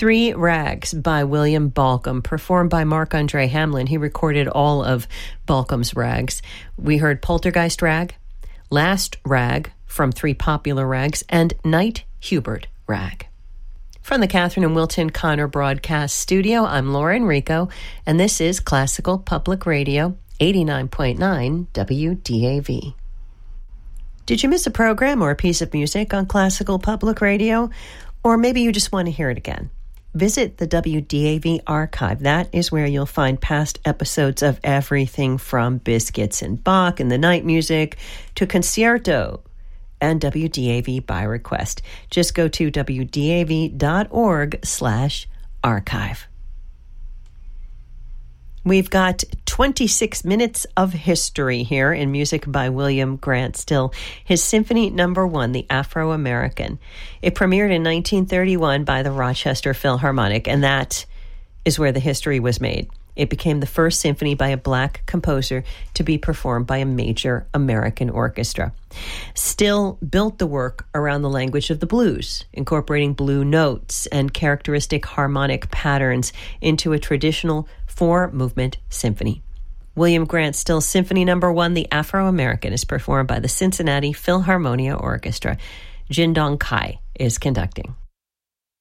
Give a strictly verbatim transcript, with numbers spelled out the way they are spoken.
Three Rags by William Balcomb, performed by Marc-Andre Hamlin. He recorded all of Balcomb's rags. We heard Poltergeist Rag, Last Rag from Three Popular Rags, and Knight Hubert Rag. From the Catherine and Wilton Connor Broadcast Studio, I'm Laura Enrico, and this is Classical Public Radio, eighty-nine point nine W D A V. Did you miss a program or a piece of music on Classical Public Radio? Or maybe you just want to hear it again. Visit the W D A V archive. That is where you'll find past episodes of everything from Biscuits and Bach and the night music to Concerto and W D A V by request. Just go to W D A V dot org slash archive. We've got twenty-six minutes of history here in music by William Grant Still. His Symphony Number One, The Afro-American. It premiered in nineteen thirty-one by the Rochester Philharmonic, and that is where the history was made. It became the first symphony by a black composer to be performed by a major American orchestra. Still built the work around the language of the blues, incorporating blue notes and characteristic harmonic patterns into a traditional four-movement symphony. William Grant Still's Symphony Number One, The Afro-American, is performed by the Cincinnati Philharmonia Orchestra. Jin Dong Kai is conducting.